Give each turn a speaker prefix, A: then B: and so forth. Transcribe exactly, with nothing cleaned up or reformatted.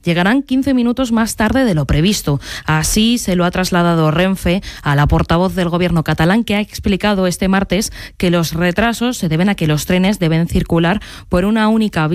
A: llegarán quince minutos más tarde de lo previsto. Así se lo ha trasladado Renfe a la portavoz del gobierno catalán, que ha explicado este martes que los retrasos se deben a que los trenes deben circular por una única vía